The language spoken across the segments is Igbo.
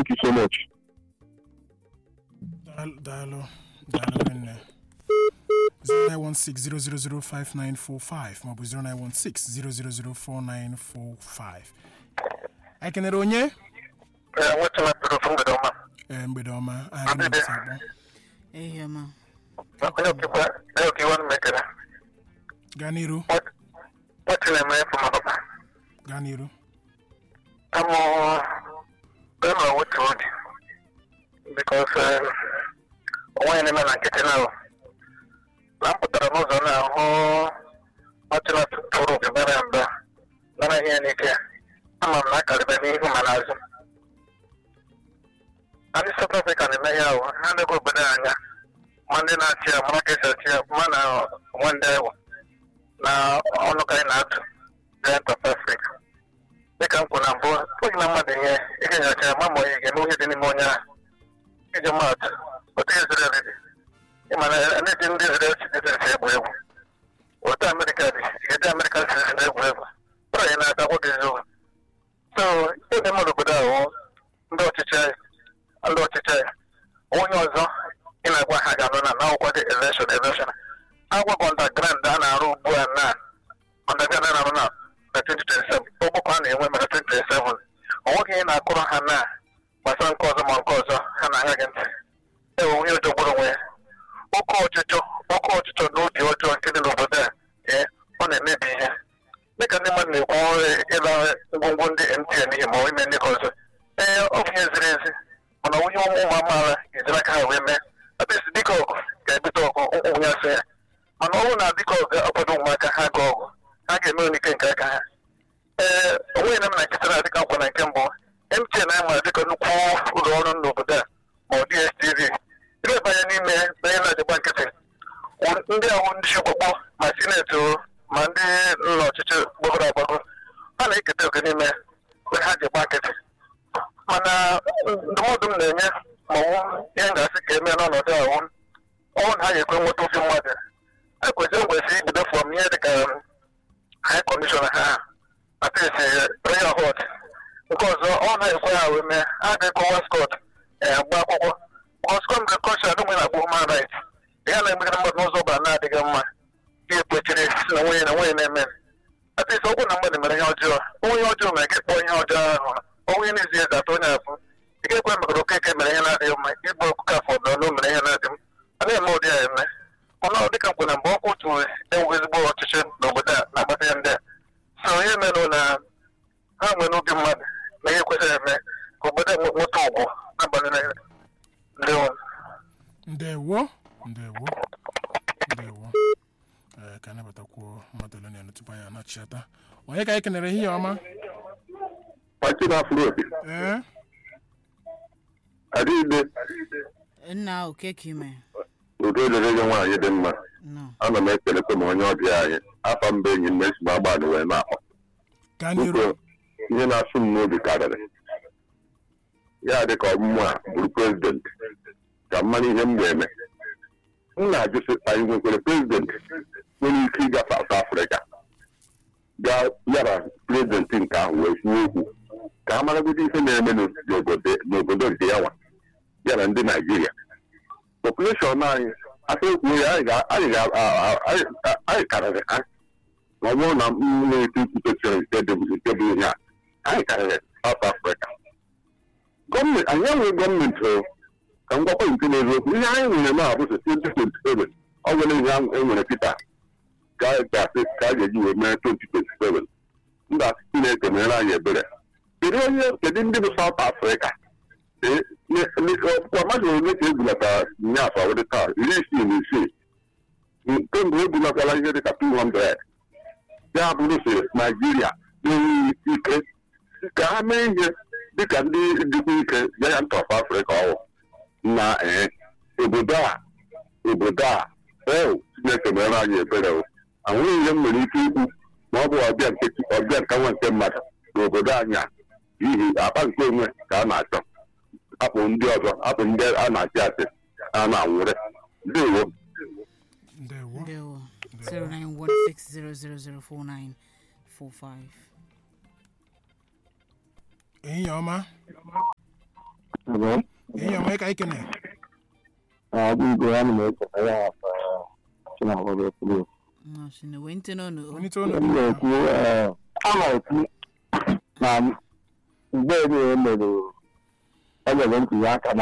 Thank you so much. Dalo nne 0916 maọbụ 0916 0004945. Ekenere onye? Nwetara mbido mgbede ọma. Mgbede ọma. Anyị na-akpọ. Ehi ọma. Onye ọkaiwu m mekere. Gaa n'iru. What's your name from Papa? Gaa n'iru. I'm don't know what to do because when I'm not getting out, I'm put on those on what's not to the veranda. None of any I'm not going to be human. And it's South Africa in the mayor, and I go banana. Monday night, market, man, one day. Na ọnụ ka anyị na-atụ Giant of Africa dịka m kwuru na mbụ onye na mmadụ ihe ike nyachara ma onye ga-eme ihe dị n'ime onye ahụ iji maatụ otu Israel dị ịma na na-eji ndị Israel citizens egwu egwu otu America dị eji American citizens egwu egwu bụrụ anyị na-ata gwoke eziokwu so ihe dị mmadụ obodo ahụ ndị ọchịchị anyị onye ọzọ ị na-agwa ha ga-anọ na akwụkwọ dị election agwagwa underground a na-arụ ugbu a na underground a na-arụ na 2027 ọgbakọ a na-enwe maka 2027 onweghị ihe na-akụrụ ha na gbasara nke ọzọ ma nke ọzọ ha na-ahịa gị ntị ewe onye ụjọ gburu onwe ya oke ọchịchọ na obi ọjọọ nke dị n'obodo a ọ na-emebi ihe dịka ndị mmadụ na-ekwu ịla ngwongwo ndị MTN ihe ma ime ndị ka ọzọ ọ bụ ihe ziri ezi mana onye ụmụ amaala ga-ejiri aka ha wee mee abịa dịka ọgụ ga-ebute ọgụ onye asị ya mana ọ bụrụ na dịka ọgụ akwado ụmụaka ha ga ọgụ ha ga-eme onike nke aka ha onwe na m na nkịta na-adịka nkwa na nke mbụ MTN anyị mara dịka nnukwu ụlọ ọrụ n'obodo a ma ọ DSTV ileba anya n'ime onye na-adịgba nkịtị ndị ahụ ndị chịkwakpọ ma sineti ma ndị ụlọ ọchịchị gbagoro agbago ha na-eketa oge n'ime mgbe ha ji gba nkịtị mana ndụmọdụ m na-enye ma ihe m ga-asị ka eme n'ọnọdụ ahụ ọnwụ na ha ga-ekwe nweta ozi mmadụ ekwesịrị mgbesi ibido fọm ihe dịka high commissioner ha atịsị prayer hot nke ọzọ ọ na-ekwe ha wee mee ha ga-ekwe waskọt gba akwụkwọ ọskọm ga-ekọcha adụmwe na-agba human rights ya na-emegide mmadụ n'ụzọ ọbụla na-adịghị mma ihe ekpechiri si na nwunye na-eme atịsị ọgwụ na mmadụ mere ihe ọjọọ onye ọjọọ mere gị kpọọ ihe ọjọọ ahụ onye na-ezi eze atọ onye afọ ị ga-ekwe maka okeke mere ihe na-adịghị mma igbu ọkụkọ afọ ọdọ mere ihe na-adị m a na-eme ụdị ya eme mana ọ dịka mgbe na mgbe ọkụ otu enweghị ezigbo ọchịchị n'obodo a na-agbata ya ndị a so ihe merụ na ha nwere n'obi mmadụ na ihe kwesịrị eme ka obodo nweta ọgwụ n'abalị na ndewo ka anabatakwuo mmadụ ole na tupu anyị anachiata onye ka anyị kenere ihe ọma nna okekime udo dịrị gị nwaanyị dị mma ana m ekelekwa m onye ọbịa anyị afa mba enyi m na-esi m agbalị wee na-akpọ ihe na-asụ m n'obi karịrị ya dị ka ọmụmụ a bụrụ prezidenti ka mmanụ ihe m ga-eme m na-ajụsị anyị nwekwere prezidenti nwere ike ịga South Africa gaa yara prezidenti nke ahụ wee kwuo okwu ka a maragodo ihe na-eme n'obodo nke ya nwa ya na ndị Naijiria population anyị aka ekwuo ya anyị karịrị ha ma ọ bụrụ na m na-eti nkwutechiri nke bụ ihe a anyị karịrị South Africa gọọmenti anyị enweghị gọọmenti ka m gwakwa nke n'eziokwu ihe anyị nwere na abụ 2027 ọ nwere ihe enwere Peter ka a ga-eji wee mee 2027 mba Chineke mere anyị ebere kedu ndị bụ South Africa mmadụ ole ka ebulata nyaafọ were taa 16 kemgbe ebulakwala ihe dịka 200 ya bụrụ si Naijiria na-enweghị ike ka ha mee ihe dịka ndị dịkwa ike Giant of Africa ọwụ na obodo a Chineke mere anyị ebere anweghị ihe m nwere ike ikwu ma ọ bụ ọbịa nke nwa nke mmadụ n'obodo anyị a n'ihi akpa nke onwe ka a na-achọ apụ ndị ọzọ apụ ndị a na-achị achị a na-anwụrị ndewo 09160004945 ehihie ọma ihe ọma ka ikene Igwe ya na ekele ya Chinawere Okoro. Shine wente no no. onite ọnụ M na-ekwu a na-ekwu na mgbe emere ntuli aka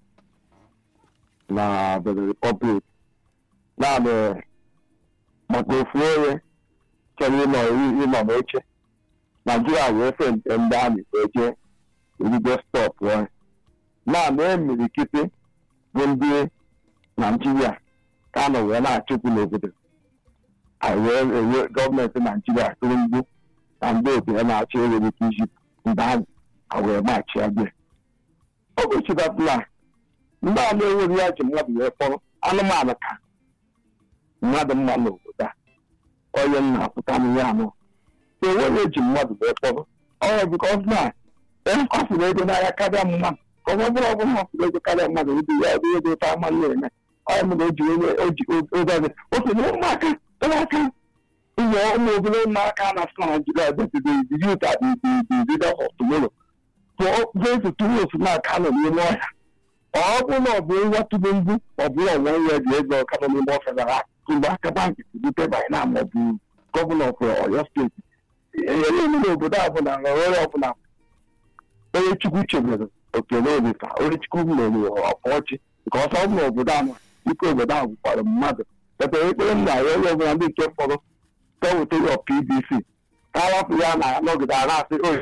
na Benin Republic naanị maka ofu onye chọrọ ịnọ n'oche Naijiria wee fe ndị amị eje erigo stọp naanị emirikiti bụ ndị Naijiria ka anọ wee na-achịkwu n'obodo wee gọọmenti Naijiria tụrụ mgbu na ndị obodo ya na-achị enwere ike iji ndị ahụ wee machi agbe o gochidatụla ndị a na-enweghị ya ji mmadụ wee kpọrọ anụmanụ ka mmadụ mma n'obodo a onye na-apụta n'ihe anọ enweghị eji mmadụ wee kpọrọ ọrụ bikọs na kwafuru ego n'ahịa karịa mmadụ ka ọ bụrụ ọbụla hafuru ego karịa mmadụ ndị ya ebe ego ta ama na-eme onye mere oji oge okenye ụmụaka aka ụmụ obere ụmụaka a na-asị na Naijiria dezide youth at the leader of tomorrow going to towards na-aka nọ n'ime ọhịa ọ bụ na ọ bụ nwa tụrụ mgbu ọ bụrụ ọnwa nwe dị ego ọka nọ n'ime ọfịa gara mgbe aka bankị bute banyana ma ọ bụ gọvanọ Ọyọ steeti ihe niile n'obodo a bụ na nrọrọ ọbụla onye Chukwu chebere okele obifa onye Chukwu mere ọkọchị nke ọsọ ọ bụ n'obodo a ike obodo ahụ bụkwara mmadụ ekpere ekpere m na-arịọ onye ọbụla ndị nke fọrọ ka wetara PDP ka arapụ ya na nọgide a na-asị oyi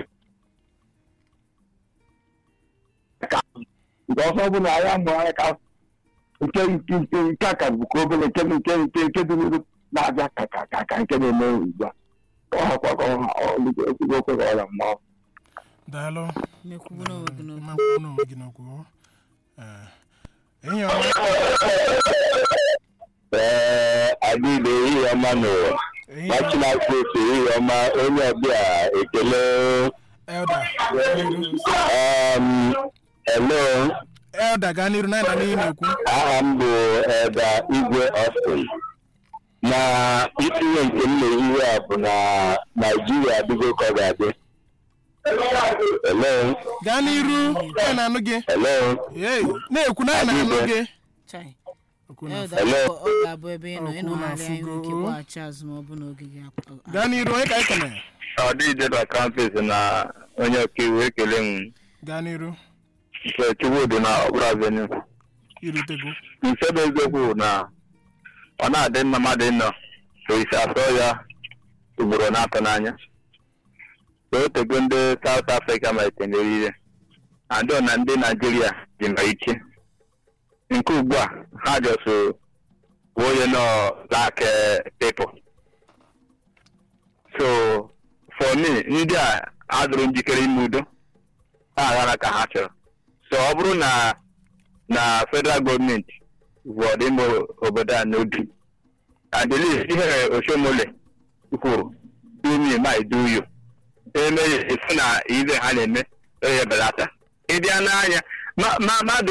nke ọsọ bụ na ya mụrụ anya ka nke a ka bụkwa obere nke dị n'ihu na-abịa ka nke na-eme ugbu a ọhakwa ka okwe ka ọrịa mmanwụ daalụ Mekwubu n'onwe gị n'okwu. mmakwụkwọ n'onwe gị n'okwu ihe ọma adịbe ihe ọma n'ụwa Machinakwu otu ihe ọma onye ọbịa ekele elda hello elda gaa n'iru na n'ihe na-ekwu aha m bụ Elda Igwe Austin na itinye nke m na-ehiwe a bụ na Naijiria adịgo ka ọ ga-adị hello gaa n'iru na na-anụ gị hello na-ekwu na na-anụ gị Chai. Okwu na- Ọ ga-abụ ebe ị nọ ịnọgharị anyị nwere ike gbaghachi azụ ma ọ bụ n'oge gị gaa n'iru onye ka ikene ọ dịghị na kampus na onye ọkaiwu ekele m gaa n'iru nke Chukwudị na Ọbụla Avenue. irutego Nke bụ eziokwu na ọ na-adị mma mmadụ ịnọ so isi asọ ya ugboro na-atọ n'anya so otego ndị South Africa malitere n'eriri na ndị Naijiria dị ma ike nke ugbu a ha jọsụ onye nọ black people so for me ndị a adụrụ njikere ime udo ha aghara ka ha chọrọ so ọ bụrụ na federal gọọmenti bụ ọdịmma obodo a n'obi and the least ihe Oshomole kwuru do me my do you emeghị esi na ibe ha na-eme onye belata ịbịa n'anya mmadụ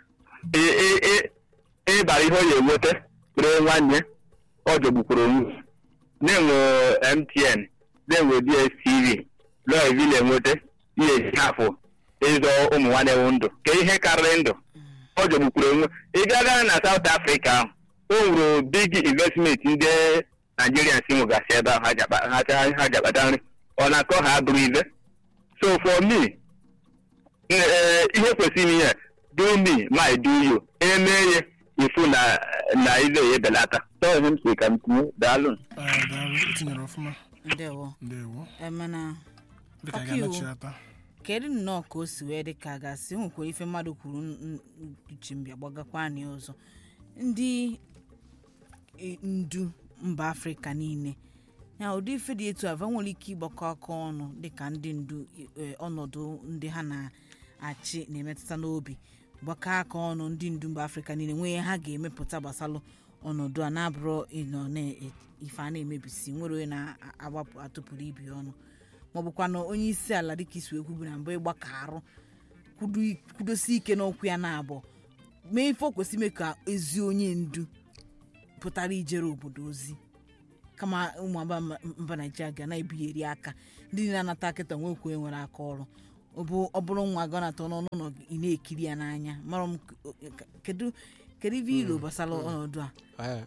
ịbara ihe ọ ga-enweta were nwanne ọ jọgbukwuru onwe na-enwe MTN na-enwe DSTV lọv na-enweta ihe hafụ ịzọ ụmụ nwanne ewu ndụ ka ihe karịrị ndụ ọ jọgbukwuru onwe ị gaa na South Africa ahụ o nwere big investment ndị Nigerians nwegasị ebe ahụ ha jakpata nri ọ na-akọ ha bụrụ ibe so for me ihe kwesịrị ihe do me my do you emee ya ifu na ibe ya belata so ihe m si ka m tinye daalụ daalụ itinyere ọfụma ndewo ndewo mana dịka ọkaiwu ga-anachiata kedu nnọọ ka o si wee dị ka gasị nwekwara ife mmadụ kwuru uche mbịa gbagakwa anyị ọzọ ndị ndu mba Afrịka niile ya ụdị ife dị etu ava nwere ike ịgbakọ aka ọnụ dịka ndị ndu ọnọdụ ndị ha na-achị na-emetụta n'obi gbakọ aka ọnụ ndị ndu mba Afrịka niile nwee ha ga-emepụta gbasalụ ọnọdụ a na-abụrụ ịnọ na ife a na-emebisi nwere onye na-agbapụ atụpụrụ ibi ọnụ maọbụkwa na onye isi ala dịka isi ekwu bụ na mbụ ịgbakọ arụ kwudosi ike n'okwu ya na-abụ mee ife o kwesịrị ime ka ezi onye ndu pụtara ijere obodo ozi kama ụmụ mba Naịjirịa ga na-ebigheri aka ndị na-anata akịta nwekwe nwere aka ọrụ ọ bụrụ nwa gị na-atọ n'ọnụ nọ ị na-ekiri ya n'anya mara m kedu ife ilo gbasara ọnọdụ a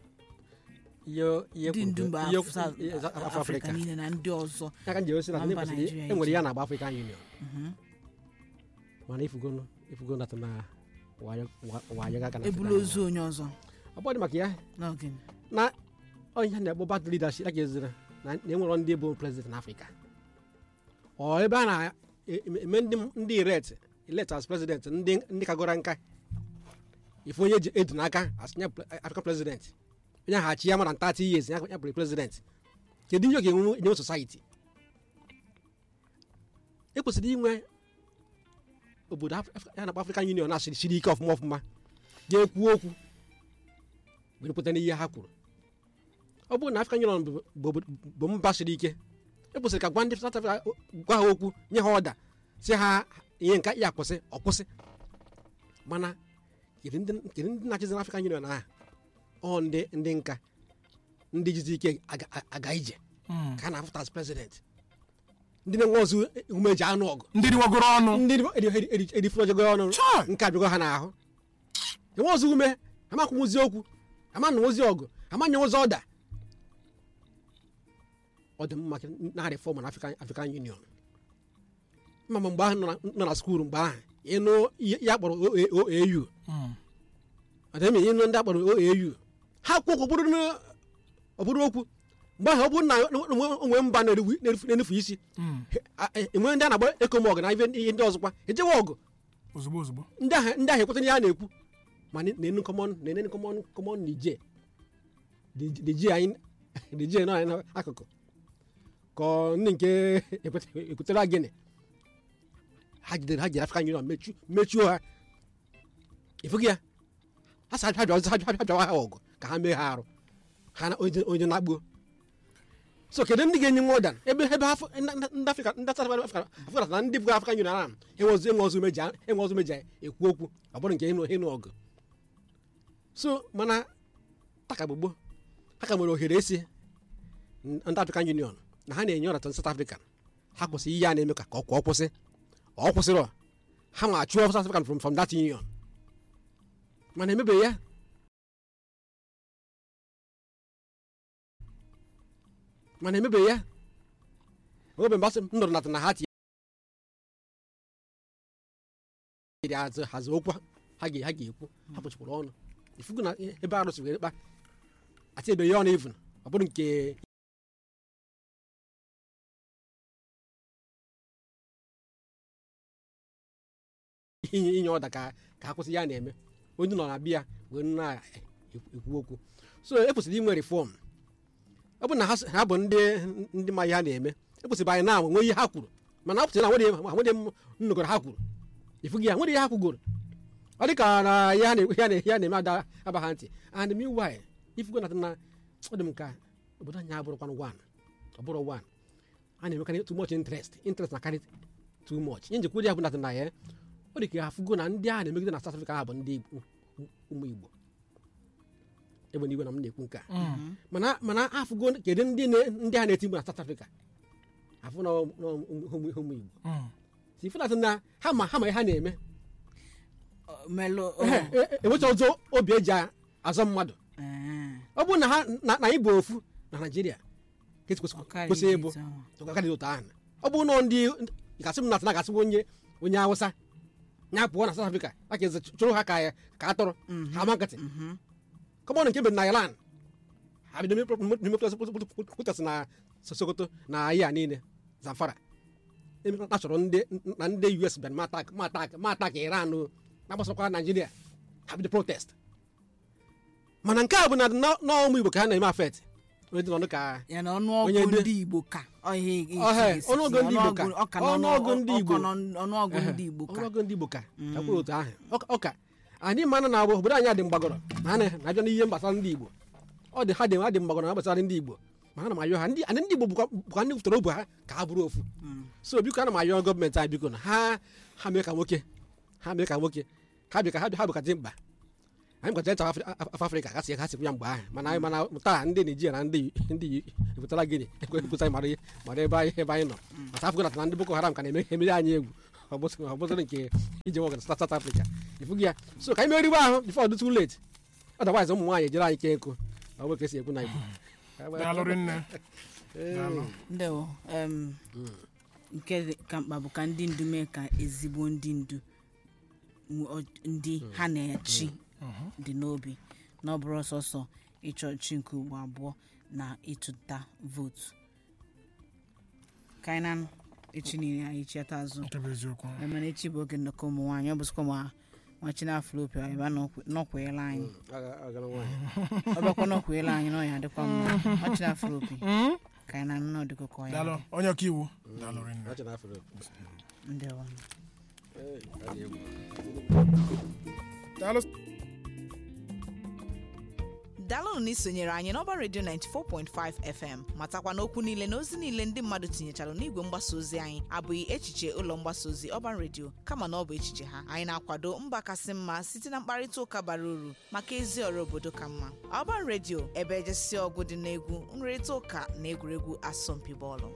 ndị ndu mba Afrịka niile na ndị ọzọ mba Naịjirịa enwere ya na-agba African Union mana ifugo nata na wayo gaga na ebulu ozu onye ọzọ ọ bụrụ maka ya na onye na-ekpọ bad leadership a ga-ezira na enwere ndị bụ president n'Africa ọ ebe a na-eme ndị elect as president ndị kagoro nka ife onye edu n'aka as African president onye ha chi ya mara 30 years ya bụrụ president kedu ihe ọ ga-enwe society ekwesịrị inwe obodo ya na African Union na-asịrị ike ọfụma ga-ekwu okwu werepụta n'ihe ha kwuru ọ bụrụ na African Union bụ mba siri ike ekwesịrị ka gwa ndị South Africa gwa ha okwu nye ha ọda si ha ihe nka ya kwụsị ọkwụsị mana kiri ndị na-achịzi na African Union ahụ ọ ndị nka ndị jizi ike aga ije ka a na-afụta as president ndị na-enwe ọzọ ume ji anụ ọgụ ndị riwagoro ọnụ ndị edifurojego ọnụ nke abịago ha n'ahụ enwe ọzọ ume amakwụnwụzi okwu amanụwozi ọgụ amanyewụzi ọda ọ dị mma na reform na African Union mma mgbe ahụ nọ na skuulu mgbe ahụ ịnụ ya kpọrọ OAU adịghị ịnụ ndị akpọrọ OAU ha kwụ okwu bụrụ okwu mgbe ahụ ọ bụrụ na onwe mba na-enufu isi enwe ndị a na-agba ekomọg na ihe ndị ọzọkwa ejewe ọgụ ozugbo ndị ahụ ekweta ihe a na-ekwu ma na-enu kọmọn DJ nọ n'akụkụ ka ndị nke ekwetara gịnị ha jidere African Union mechuo ha ịfụghị ya ha sa ha bịawa ha ọgụ ka ha mee ha arụ ha na onye na-agbuo so kedu ndị ga-enye nwa ọdan ebe ndị Afrịka na ndị bụ African Union ahụ enwe ọzọ meji ekwu okwu ọ bụrụ nke ịnụ ọgụ so mana takagbugbo ha ka nwere ohere esi ndị African Union na ha na-enye ọrata South Africa ha kwụsị ihe a na-eme ka ọ kwụsị ọ kwụsịrị ha ma chụọ South Africa from that union mana emebeghị ya obe mbasị m nụrụ nata na ha tinyere hazi okwu ha ga-ekwu ha kpụchikwuru ọnụ ifugu na ebe arụsị were kpa ati ebe ya ọnụ even ọ bụrụ nke inye ọda ka akwụsị ya na-eme onye nọ na bịa wee na-ekwu okwu so ekwesịrị inwe reform ọ bụ na ha bụ ndị ma ihe ha na-eme ekwesịrị anyị na-nwe ihe ha kwuru mana apụtara na nwere nnọgoro ha kwuru ifugi ya nwere ihe ha kwugoro ọ dị ka na ya na-eme ada aba ha ntị and meanwhile ifugo na ọ dị m ka obodo anyị abụrụkwanụ ọ bụrụ one a na-emekarị too much interest na karị too much ihe njikwa ya bụ na ya ọ dị ka afụgo na ndị a na-emegide na South Africa ha bụ ndị ụmụ Igbo ebe n'igwe na m na-ekwu nke a mana afụgo kedu ndị a na-eti Igbo na South Africa afụ na ụmụ Igbo si ifụnatị na ha ma ihe ha na-eme enwecha ọzọ obi eji azọ mmadụ ọ bụrụ na anyị bụ ofu na Naịjirịa kwesịrị ịbụ karịrị otu ahụ ọ bụrụ na ndị gasị m na gasị onye Awụsa nya pụọ na South Africa aka eze chụrụ ha ka atụrụ ha ma nkịtị kọmọn nke bụ na Ireland ha bido mepụtasị na Sokoto na ya niile Zamfara na chọrọ na ndị US bịara ma atak Iran na-agbasakwa Naịjirịa ha bido protest mana nke a bụ na n'ọmụ Igbo ka ha na-eme afet onye dị n'ọnụ ka ọnụọgụ ndị Igbo ka ọnụọgụ ndị Igbo ka akwụrụ otu ahụ ọka anyị mana na obodo anyị adị mgbagọrọ na na-abịa n'ihe gbasara ndị Igbo ọ dị ha dị mgbagọrọ na gbasara ndị Igbo ma ana m ayọ ha ndị Igbo bụkwa ndị fụtara obu ha ka ha bụrụ ofu so biko ana m ayọ gọọmenti anyị biko na ha mee ka nwoke ha bịa ka dị mkpa anyị kwetara South Africa kasị ya mgbe ahụ mana taa ndị Nigeria na ndị epụtara gịnị ekwepụta anyị mara ebe anyị nọ ma South Africa na ndị Boko Haram ka na-emeri anyị egwu ọ bụzịrị nke ije nwoke na South Africa ifugi ya so ka anyị meriwe ahụ before dị too late otherwise ụmụ nwaanyị ejere anyị ke nkụ ọ bụ ka esi ekwu na Igbo ndewo nke ka mkpa bụ ka ndị ndu mee ka ezigbo ndị ndu ndị ha na-echi dị n'obi na ọ bụrụ ọsọsọ ịchọ chi nke ugbo abụọ na ịtụta vootu ka anyị na echi niile anyị chiata azụ mana echi bụ oge nnọkọ ụmụ nwaanyị ọ bụsịkwa ma nwachina afropia ebe a nọkweela anyị ọbịakwa nọkweela anyị n'ọnya adịkwa mma nwachina afropi ka anyị na nnọọ dịkọkọ ya onye ọka iwu ndewa daalụnụ na isonyere anyị n'ọba redio 94.5 FM matakwa n'okwu niile na ozi niile ndị mmadụ tinyechara n'igwe mgbasa ozi anyị abụghị echiche ụlọ mgbasa ozi ọba redio kama na ọ bụ echiche ha. Anyị na-akwado mba kasị mma site na mkparịta ụka bara uru maka ezi ọrụ obodo ka mma. Ọba redio ebe ejesi ọgụ dị n'egwu nrịrịta ụka na egwuregwu asọmpi bọọlụ.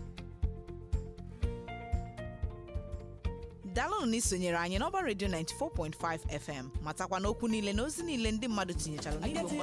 daalụnụ na isonyere anyị n'ọba redio 94.5 FM matakwa n'okwu niile na ozi niile ndị mmadụ tinyechara n'igwe mgbasa